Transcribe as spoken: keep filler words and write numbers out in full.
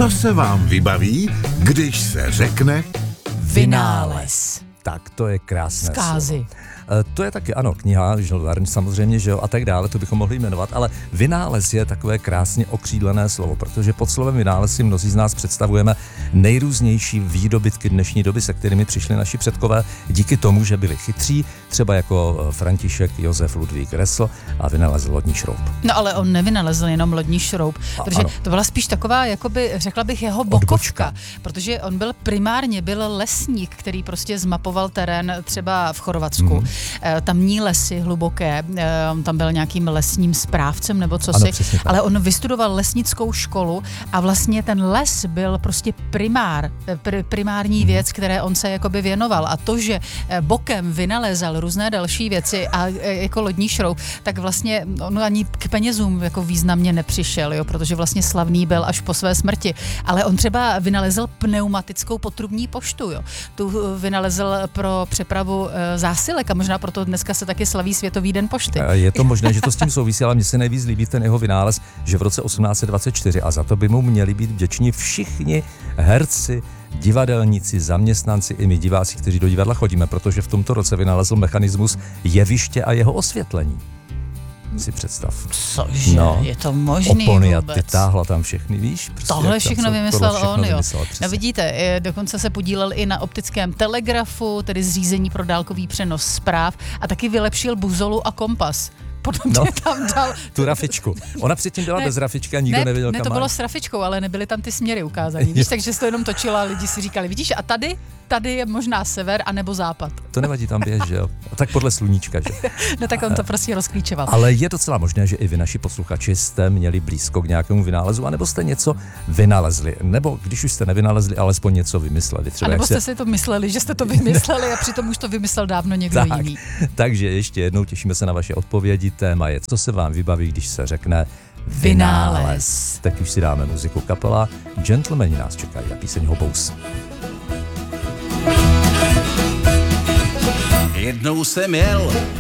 Co se vám vybaví, když se řekne vynález? Tak to je krásné Zkázy. slovo. To je taky, ano, kniha, Jules Verne samozřejmě, že jo, a tak dále, to bychom mohli jmenovat, ale vynález je takové krásně okřídlené slovo, protože pod slovem vynález si mnozí z nás představujeme nejrůznější výdobytky dnešní doby, se kterými přišli naši předkové díky tomu, že byli chytří, třeba jako František Josef Ludvík Ressl a vynalezl lodní šroub. No ale on nevynalezl jenom lodní šroub, A, protože ano. to byla spíš taková, jakoby, řekla bych, jeho bokovka, protože on byl primárně byl lesník, který prostě zmapoval terén třeba v Chorvatsku. Mm. Tamní lesy hluboké, tam byl nějakým lesním správcem nebo co ano, si, ale on vystudoval lesnickou školu a vlastně ten les byl prostě primár, pr- primární věc, které on se jakoby věnoval, a to, že bokem vynalezal různé další věci a jako lodní šroub, tak vlastně on ani k penězům jako významně nepřišel, jo, protože vlastně slavný byl až po své smrti, ale on třeba vynalezl pneumatickou potrubní poštu, jo. Tu vynalezl pro přepravu zásilek a možná proto dneska se taky slaví Světový den pošty. Je to možné, že to s tím souvisí, ale mně se nejvíc líbí ten jeho vynález, že v roce osmnáct set dvacet čtyři, a za to by mu měli být vděční všichni herci, divadelníci, zaměstnanci i my diváci, kteří do divadla chodíme, protože v tomto roce vynalezl mechanismus jeviště a jeho osvětlení. Si představ. Cože, no, je to možný opony vůbec? A ty táhla tam všechny, víš? Prostě tohle všechno jsou, vymyslel všechno on, jo. Vymyslel, no vidíte, dokonce se podílel i na optickém telegrafu, tedy zřízení pro dálkový přenos zpráv, a taky vylepšil buzolu a kompas. Potom no, tam dal... tu rafičku. Ona předtím byla ne, bez rafičky a nikdo ne, nevěděl, ne, kam to má. bylo s rafičkou, ale nebyly tam ty směry ukázaný. Víš, takže se to jenom točila a lidi si říkali, vidíš, a tady, tady je možná sever anebo západ. To nevadí, tam běž, že jo. A tak podle sluníčka, že? No tak on to prostě rozklíčoval. Ale je docela možné, že i vy, naši posluchači, jste měli blízko k nějakému vynálezu, anebo jste něco vynalezli. Nebo když už jste nevynalezli, alespoň něco vymysleli. Třeba a nebo jak jste se... si to mysleli, že jste to vymysleli a přitom už to vymyslel dávno někdo tak, jiný. Takže ještě jednou těšíme se na vaše odpovědi. Téma je, co se vám vybaví, když se řekne vynález. vynález. Tak už si dáme muziku kapela Gentlemani nás čekají a píseň Hobous. Jednou jsem jel